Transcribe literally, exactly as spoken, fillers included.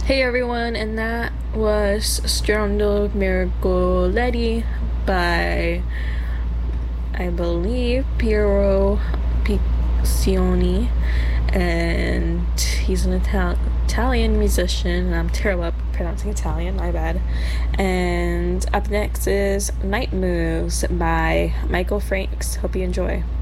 Hey everyone, and that was Strondo Miragoletti by, I believe, Piero Piccioni, and he's an Ital- Italian musician, and I'm terrible at pronouncing Italian, my bad. And up next is Night Moves by Michael Franks. Hope you enjoy.